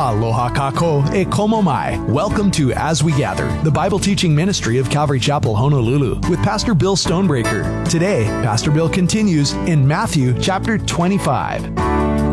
Aloha kako e komo mai. Welcome to As We Gather, the Bible teaching ministry of Calvary Chapel, Honolulu, with Pastor Bill Stonebreaker. Today, Pastor Bill continues in Matthew chapter 25.